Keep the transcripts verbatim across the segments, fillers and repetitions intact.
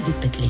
Кърви петли.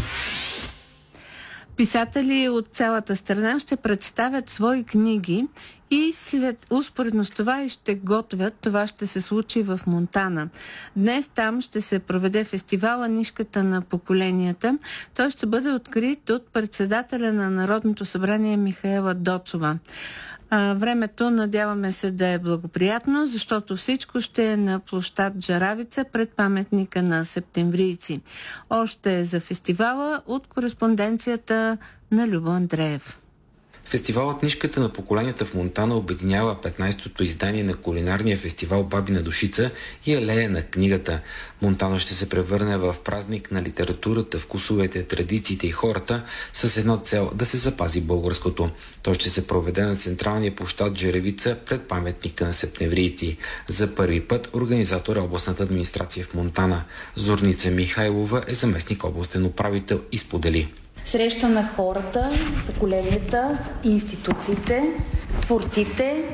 Писатели от цялата страна ще представят свои книги и след успоредно с това и ще готвят. Това ще се случи в Монтана. Днес там ще се проведе фестивала Нишката на поколенията. Той ще бъде открит от председателя на Народното събрание Михаела Доцова. А, времето, надяваме се, да е благоприятно, защото всичко ще е на площад Жаравица пред паметника на септемврийци. Още за фестивала от кореспонденцията на Любо Андреев. Фестивалът Нишката на поколенията в Монтана обединява петнайсетото издание на кулинарния фестивал Бабина душица и алея на книгата. Монтана ще се превърне в празник на литературата, вкусовете, традициите и хората с една цел – да се запази българското. Той ще се проведе на централния площад Жаравица пред паметника на септемврийци. За първи път организатор е областната администрация в Монтана. Зорница Михайлова е заместник областен управител и сподели: среща на хората, поколенията, институциите, творците,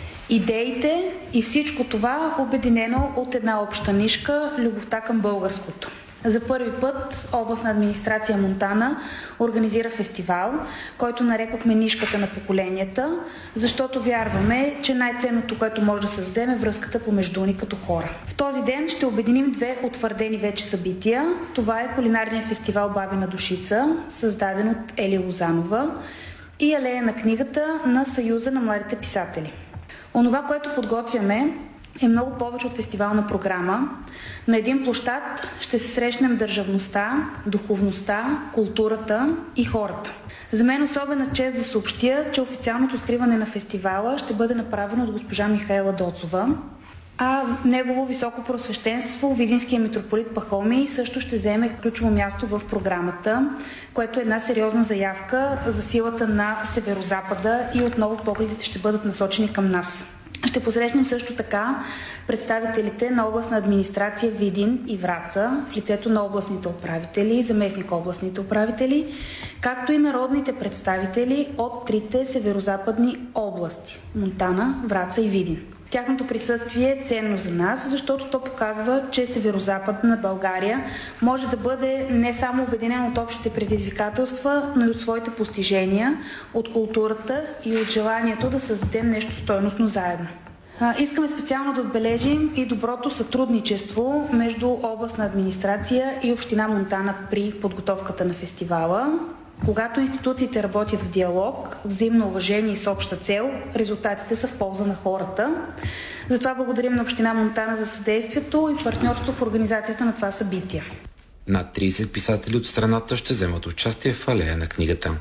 идеите и всичко това обединено от една обща нишка – любовта към българското. За първи път областна администрация Монтана организира фестивал, който нарекохме Нишката на поколенията, защото вярваме, че най-ценното, което може да създадем, е връзката помежду ни като хора. В този ден ще обединим две утвърдени вече събития. Това е кулинарният фестивал Бабина душица, създаден от Ели Лозанова, и алея на книгата на Съюза на младите писатели. Онова, което подготвяме, е много повече от фестивална програма. На един площад ще се срещнем държавността, духовността, културата и хората. За мен особена чест да съобщя, че официалното откриване на фестивала ще бъде направено от госпожа Михаела Доцова, а негово високо просвещенство, видинския митрополит Пахомий, също ще вземе ключово място в програмата, което е една сериозна заявка за силата на Северозапада и отново погледите ще бъдат насочени към нас. Ще посрещнем също така представителите на областна администрация Видин и Враца в лицето на областните управители, заместник областните управители, както и народните представители от трите северозападни области – Монтана, Враца и Видин. Тяхното присъствие е ценно за нас, защото то показва, че северозападна България може да бъде не само обединена от общите предизвикателства, но и от своите постижения, от културата и от желанието да създадем нещо стойностно заедно. Искаме специално да отбележим и доброто сътрудничество между областна администрация и община Монтана при подготовката на фестивала. Когато институциите работят в диалог, взаимно уважение и с обща цел, резултатите са в полза на хората. Затова благодарим на община Монтана за съдействието и партньорство в организацията на това събитие. Над трийсет писатели от страната ще вземат участие в алея на книгата.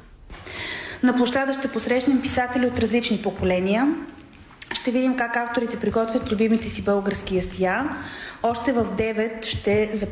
На площада ще посрещнем писатели от различни поколения. Ще видим как авторите приготвят любимите си български ястия. Още в девет ще започнем